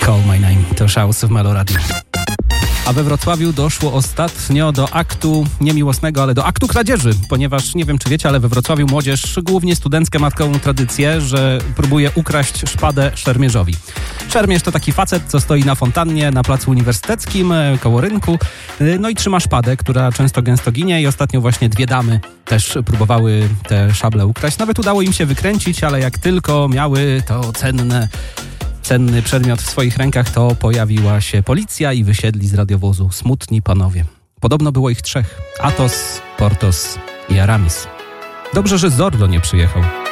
Call My Name to Szaus w Melo Radio. A we Wrocławiu doszło ostatnio do aktu niemiłosnego, ale do aktu kradzieży, ponieważ nie wiem, czy wiecie, ale we Wrocławiu młodzież, głównie studencka, ma taką tradycję, że próbuje ukraść szpadę szermierzowi. Szermierz to taki facet, co stoi na fontannie na placu uniwersyteckim, koło rynku, no i trzyma szpadę, która często gęsto ginie i ostatnio właśnie 2 damy też próbowały te szable ukraść. Nawet udało im się wykręcić, ale jak tylko miały to cenny przedmiot w swoich rękach, to pojawiła się policja i wysiedli z radiowozu smutni panowie. Podobno było ich 3. Atos, Portos i Aramis. Dobrze, że Zordo nie przyjechał.